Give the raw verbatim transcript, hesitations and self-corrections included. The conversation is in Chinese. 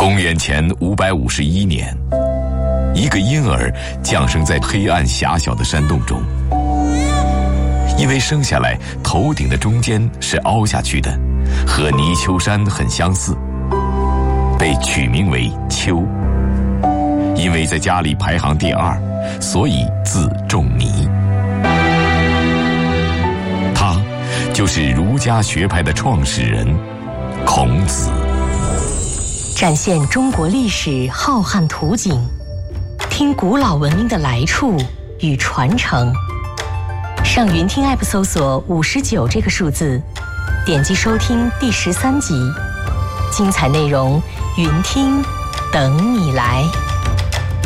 公元前五百五十一年，一个婴儿降生在黑暗狭小的山洞中，因为生下来头顶的中间是凹下去的，和泥鳅山很相似，被取名为丘。因为在家里排行第二，所以字仲尼。他就是儒家学派的创始人孔子。 展现中国历史浩瀚图景，听古老文明的来处与传承。上云听 App 搜索五十九这个数字，点击收听第十三集，精彩内容云听等你来。